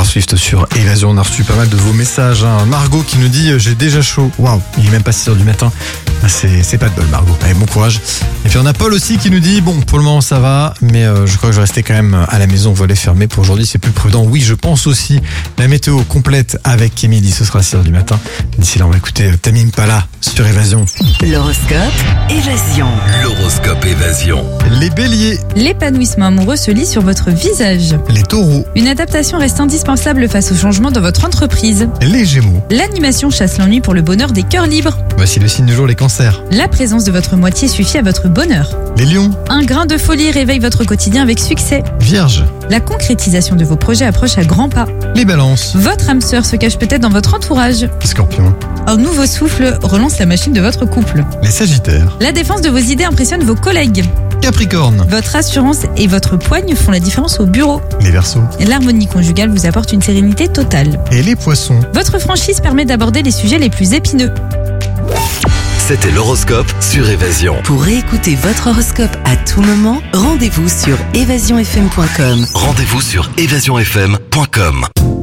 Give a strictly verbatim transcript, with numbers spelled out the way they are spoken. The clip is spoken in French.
Taylor Swift sur Évasion. On a reçu pas mal de vos messages. Hein. Margot qui nous dit « J'ai déjà chaud ». Waouh, il est même pas six heures du matin. Ah, c'est, c'est pas de bol, Margot. Allez, bon courage. Et puis on a Paul aussi qui nous dit « Bon, pour le moment ça va, mais euh, je crois que je vais rester quand même à la maison, volet fermé. Pour aujourd'hui, c'est plus prudent. » Oui, je pense aussi. La météo complète avec Émilie, ce sera six heures du matin. D'ici là, on va écouter Tame Impala sur Évasion. L'horoscope Évasion. L'horoscope Évasion. Les béliers, L'épanouissement amoureux se lit sur votre visage. les taureaux, Une adaptation reste indispensable face au changement dans votre entreprise. les gémeaux. L'animation chasse l'ennui pour le bonheur des cœurs libres. Voici le signe du jour, les cancers. La présence de votre moitié suffit à votre bonheur. Les lions, Un grain de folie réveille votre quotidien avec succès. vierges. La concrétisation de vos projets approche à grands pas. Les balances, Votre âme sœur se cache peut-être dans votre entourage. scorpions. Un nouveau souffle relance la machine de votre couple. Les sagittaires, La défense de vos idées impressionne vos collègues. capricornes. Votre assurance et votre poigne font la différence au bureau. Les verseaux L'harmonie conjugale vous apporte une sérénité totale. et les poissons. Votre franchise permet d'aborder les sujets les plus épineux. C'était l'horoscope sur Évasion. Pour réécouter votre horoscope à tout moment, rendez-vous sur évasion f m point com. Rendez-vous sur évasion f m point com.